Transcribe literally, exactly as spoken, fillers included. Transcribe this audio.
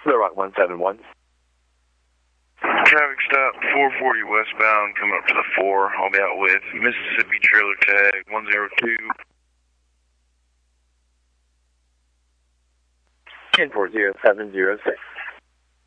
Little Rock one seven one. Traffic stop four forty westbound, coming up to the four. I'll be out with Mississippi trailer tag one zero two. ten four zero seven zero six.